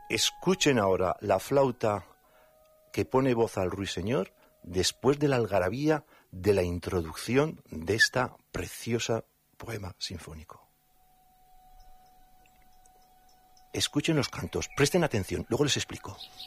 Escuchen ahora la flauta que pone voz al ruiseñor después de la algarabía de la introducción de esta preciosa poema sinfónico. Escuchen los cantos, presten atención, luego les explico.